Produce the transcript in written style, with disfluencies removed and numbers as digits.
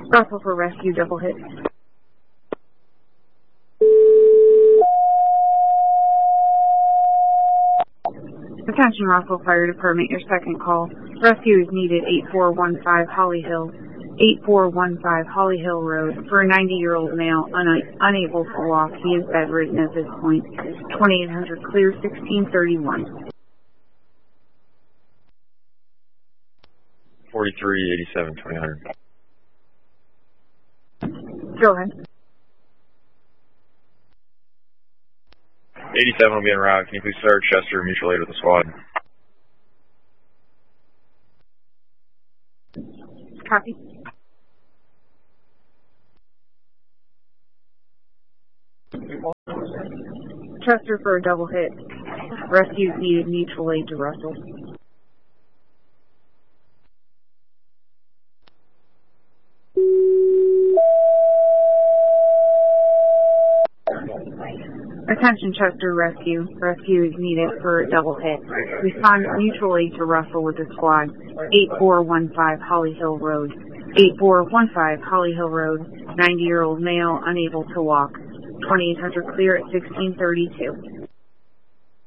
Russell for rescue, double hit. Attention Russell Fire Department, your second call. Rescue is needed 8415 Holly Hill. 8415 Holly Hill Road for a 90-year-old male unable to walk. He is bedridden at this point. 2800 clear, 1631. 4387 2000. Go ahead. 87 will be en route. Can you please start Chester mutual aid with the squad? Copy. Chester for a double hit. Rescue needed mutual aid to Russell. Attention Chester Rescue. Rescue is needed for a double hit. Respond mutual aid to Russell with the squad. 8415 Holly Hill Road. 8415 Holly Hill Road. 90-year-old male unable to walk. 2800 clear at 1632.